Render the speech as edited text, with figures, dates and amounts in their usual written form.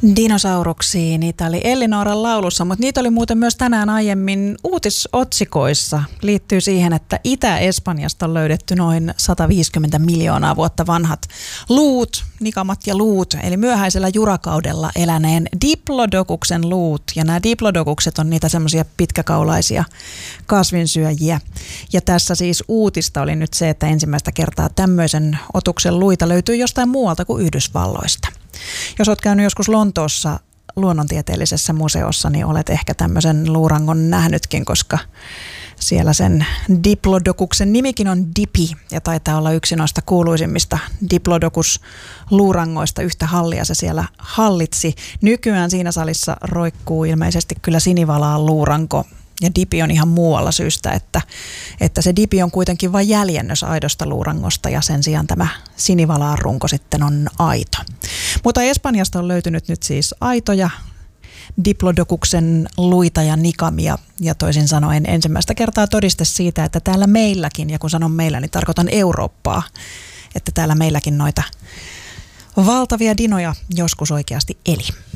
Dinosauruksiin. Niitä oli Ellinooran laulussa, mutta niitä oli muuten myös tänään aiemmin uutisotsikoissa. Liittyy siihen, että Itä-Espanjasta on löydetty noin 150 miljoonaa vuotta vanhat luut, nikamat ja luut, eli myöhäisellä jurakaudella eläneen diplodokuksen luut. Ja nämä diplodokukset on niitä semmoisia pitkäkaulaisia kasvinsyöjiä. Ja tässä siis uutista oli nyt se, että ensimmäistä kertaa tämmöisen otuksen luita löytyy jostain muualta kuin Yhdysvalloista. Jos olet käynyt joskus Lontoossa luonnontieteellisessä museossa, niin olet ehkä tämmöisen luurangon nähnytkin, koska siellä sen diplodokuksen nimikin on Dipi ja taitaa olla yksi noista kuuluisimmista diplodocus-luurangoista. Yhtä hallia se siellä hallitsi. Nykyään siinä salissa roikkuu ilmeisesti kyllä sinivalaan luuranko. Ja dipi on ihan muualla syystä, että se dipi on kuitenkin vain jäljennös aidosta luurangosta ja sen sijaan tämä sinivalaan runko sitten on aito. Mutta Espanjasta on löytynyt nyt siis aitoja diplodokuksen luita ja nikamia ja toisin sanoen ensimmäistä kertaa todiste siitä, että täällä meilläkin, ja kun sanon meillä, niin tarkoitan Eurooppaa, että täällä meilläkin noita valtavia dinoja joskus oikeasti eli.